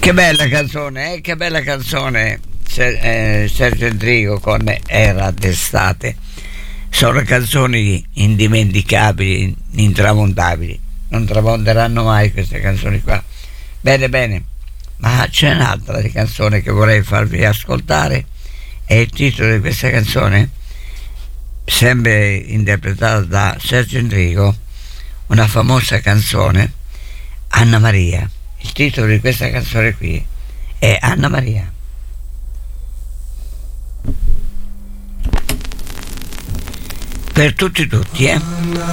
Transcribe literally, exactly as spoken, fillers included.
Che bella canzone, eh? Che bella canzone, Ser- eh, Sergio Endrigo con Era d'estate. Sono canzoni indimenticabili, intramontabili. Non tramonteranno mai queste canzoni qua. Bene, bene. Ma c'è un'altra canzone che vorrei farvi ascoltare. E il titolo di questa canzone, sempre interpretata da Sergio Endrigo, una famosa canzone, Anna Maria. Il titolo di questa canzone qui è Anna Maria. Per tutti tutti, eh?